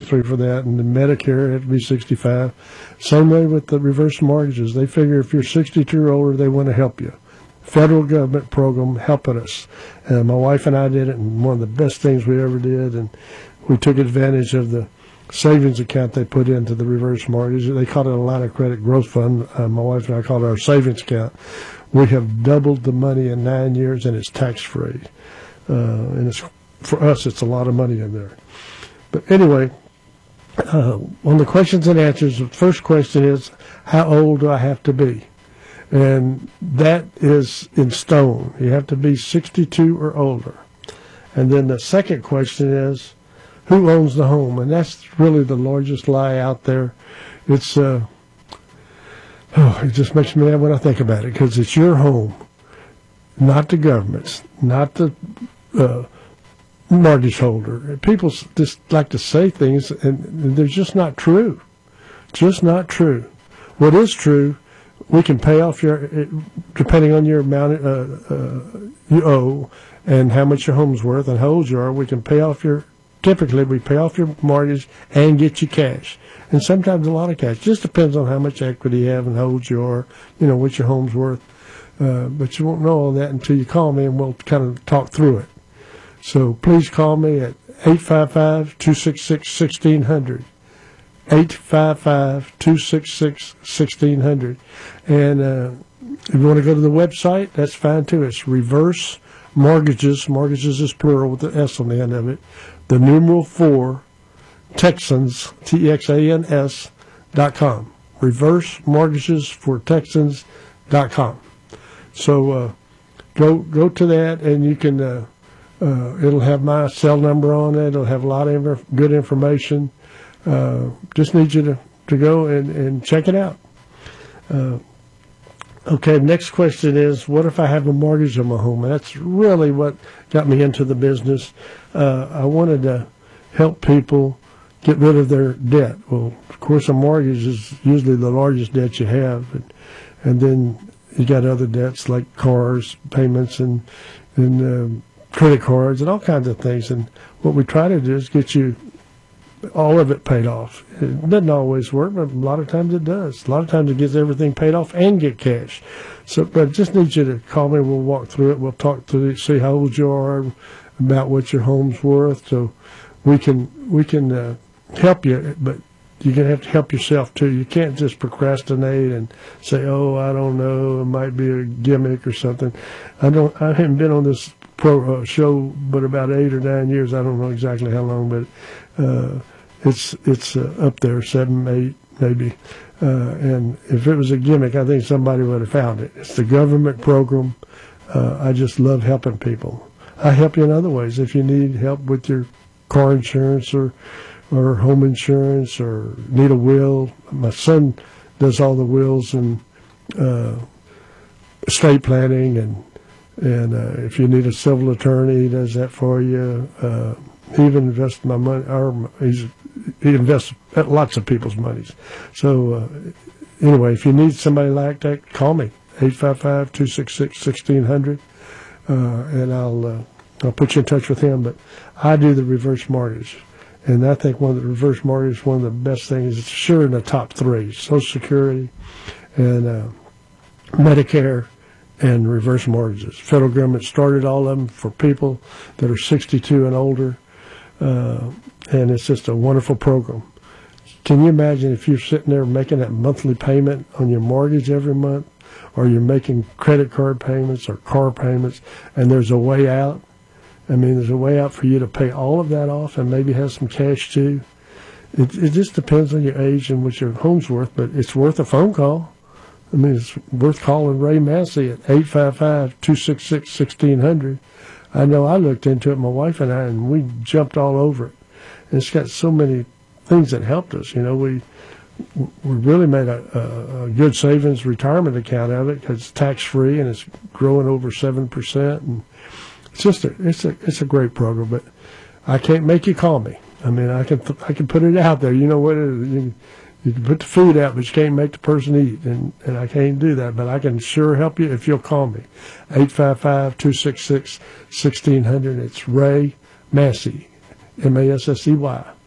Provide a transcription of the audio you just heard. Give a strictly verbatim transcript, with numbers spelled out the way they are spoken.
sixty-three for that, and the Medicare had to be sixty-five. Same way with the reverse mortgages. They figure if you're sixty-two or older, they want to help you. Federal government program helping us. Uh, my wife and I did it, and one of the best things we ever did, and we took advantage of the savings account they put into the reverse mortgage. They called it a line of credit growth fund. Uh, my wife and I called it our savings account. We have doubled the money in nine years, and it's tax-free. Uh, and it's, for us, it's a lot of money in there. But anyway, uh, on the questions and answers, the first question is, how old do I have to be? And that is in stone. You have to be sixty-two or older. And then the second question is, who owns the home? And that's really the largest lie out there. It's, uh, oh, it just makes me mad when I think about it, because it's your home, not the government's, not the uh, mortgage holder. People just like to say things, and they're just not true. Just not true. What is true, we can pay off your, depending on your amount uh, uh, you owe and how much your home's worth and how old you are, we can pay off your, typically we pay off your mortgage and get you cash. And sometimes a lot of cash. Just depends on how much equity you have and how old you are, you know, what your home's worth. Uh, but you won't know all that until you call me, and we'll kind of talk through it. So please call me at eight five five, two six six, one six zero zero. eight five five, two six six, one six zero zero. And uh, if you want to go to the website, that's fine too. It's Reverse Mortgages. Mortgages is plural with the S on the end of it. The numeral four, Texans, T X A N S, dot com. Reverse Mortgages for Texans dot com. So uh, go go to that, and you can, uh, uh, it'll have my cell number on it. It'll have a lot of inf- good information. Uh, just need you to, to go and, and check it out. Uh, okay, next question is, what if I have a mortgage on my home? And that's really what got me into the business. Uh, I wanted to help people get rid of their debt. Well, of course, a mortgage is usually the largest debt you have. And, and then you got other debts like cars, payments, and, and um, credit cards, and all kinds of things. And what we try to do is get you all of it paid off. It doesn't always work, but a lot of times it does. A lot of times it gets everything paid off and get cash. So, but I just need you to call me. We'll walk through it. We'll talk through it, see how old you are, about what your home's worth, so we can we can uh, help you. But you're gonna have to help yourself too. You can't just procrastinate and say, "Oh, I don't know. It might be a gimmick or something." I don't. I haven't been on this pro uh, show but about eight or nine years. I don't know exactly how long, but. Uh, it's it's uh, up there, seven, eight, maybe. Uh, and if it was a gimmick, I think somebody would have found it. It's the government program. Uh, I just love helping people. I help you in other ways. If you need help with your car insurance or or home insurance or need a will, my son does all the wills and uh, estate planning, and and uh, if you need a civil attorney, he does that for you. Uh, He even invests my money, or he's, he invests lots of people's monies. So, uh, anyway, if you need somebody like that, call me, eight five five, two six six, one six zero zero, uh, and I'll, uh, I'll put you in touch with him. But I do the reverse mortgage, and I think one of the reverse mortgage is one of the best things. It's sure in the top three, Social Security and uh, Medicare and reverse mortgages. Federal government started all of them for people that are sixty-two and older. Uh, and it's just a wonderful program. Can you imagine if you're sitting there making that monthly payment on your mortgage every month, or you're making credit card payments or car payments, and there's a way out? I mean, there's a way out for you to pay all of that off and maybe have some cash too. It, it just depends on your age and what your home's worth, but it's worth a phone call. I mean, it's worth calling Ray Massey at eight five five, two six six, one six zero zero. I know I looked into it, my wife and I, and we jumped all over it. And it's got so many things that helped us. You know, we we really made a, a, a good savings retirement account of it because it's tax-free and it's growing over seven percent. And it's just a, it's a, it's a great program, but I can't make you call me. I mean, I can, I can put it out there. You know what it is. You, You can put the food out, but you can't make the person eat, and, and I can't do that. But I can sure help you if you'll call me, eight five five, two six six, one six zero zero. It's Ray Massey, M A S S E Y.